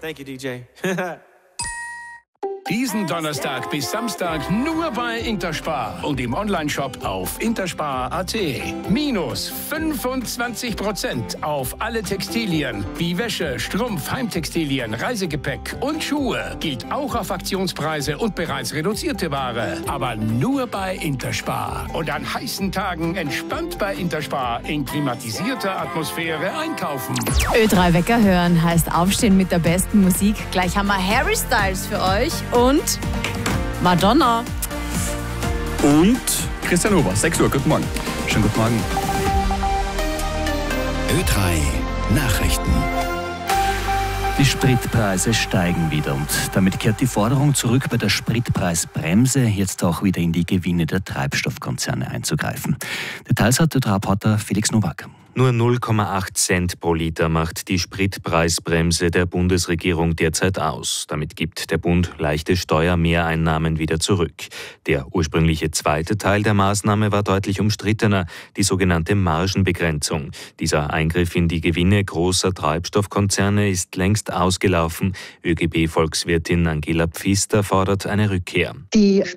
Thank you, DJ. Diesen Donnerstag bis Samstag nur bei Interspar und im Onlineshop auf interspar.at. Minus 25% auf alle Textilien wie Wäsche, Strumpf, Heimtextilien, Reisegepäck und Schuhe. Gilt auch auf Aktionspreise und bereits reduzierte Ware. Aber nur bei Interspar. Und an heißen Tagen entspannt bei Interspar in klimatisierter Atmosphäre einkaufen. Ö3 Wecker hören heißt aufstehen mit der besten Musik. Gleich haben wir Harry Styles für euch. Und Madonna. Und Christian Huber, 6 Uhr, guten Morgen. Schönen guten Morgen. Ö3 Nachrichten. Die Spritpreise steigen wieder und damit kehrt die Forderung zurück, bei der Spritpreisbremse jetzt auch wieder in die Gewinne der Treibstoffkonzerne einzugreifen. Details hat Ö3-Reporter Felix Nowak. Nur 0,8 Cent pro Liter macht die Spritpreisbremse der Bundesregierung derzeit aus. Damit gibt der Bund leichte Steuermehreinnahmen wieder zurück. Der ursprüngliche zweite Teil der Maßnahme war deutlich umstrittener, die sogenannte Margenbegrenzung. Dieser Eingriff in die Gewinne großer Treibstoffkonzerne ist längst ausgelaufen. ÖGB-Volkswirtin Angela Pfister fordert eine Rückkehr. Die